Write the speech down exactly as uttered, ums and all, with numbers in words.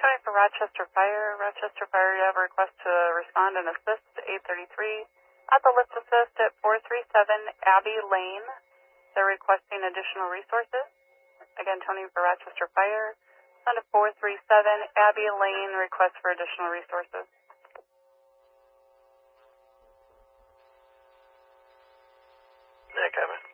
Tony for Rochester Fire. Rochester Fire, you have a request to respond and assist eight thirty-three at the lift assist at four three seven Abbey Lane. They're requesting additional resources. Again, Tony for Rochester Fire. Send to four three seven Abbey Lane, request for additional resources. Yeah, Kevin.